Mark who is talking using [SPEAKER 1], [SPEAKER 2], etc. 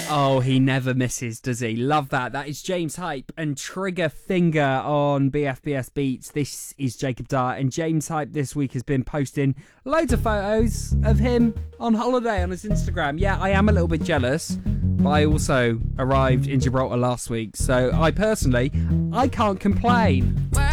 [SPEAKER 1] Oh, he never misses, does he? Love that. That is James Hype and Trigger Finger on BFBS Beats. This is Jacob Dart, and James Hype this week has been posting loads of photos of him on holiday on his Instagram. Yeah, I am a little bit jealous, but I also arrived in Gibraltar last week, so I can't complain.